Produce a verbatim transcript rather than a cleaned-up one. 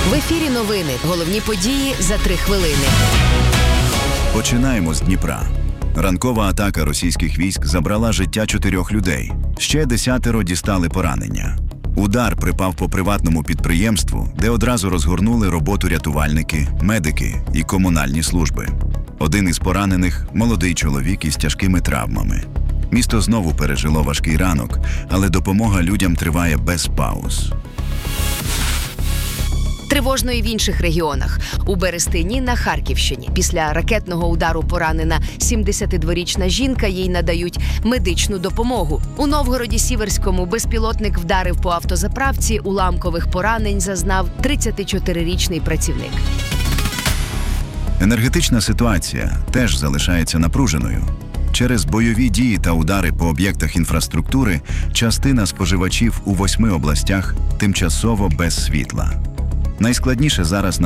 В ефірі новини. Головні події за три хвилини. Починаємо з Дніпра. Ранкова атака російських військ забрала життя чотирьох людей. Ще десятеро дістали поранення. Удар припав по приватному підприємству, де одразу розгорнули роботу рятувальники, медики і комунальні служби. Один із поранених – молодий чоловік із тяжкими травмами. Місто знову пережило важкий ранок, але допомога людям триває без пауз. Тривожно і в інших регіонах. У Берестині на Харківщині. Після ракетного удару поранена сімдесятидворічна жінка, їй надають медичну допомогу. У Новгороді-Сіверському безпілотник вдарив по автозаправці, уламкових поранень зазнав тридцятичотирирічний працівник. Енергетична ситуація теж залишається напруженою. Через бойові дії та удари по об'єктах інфраструктури частина споживачів у восьми областях тимчасово без світла. Найскладніше зараз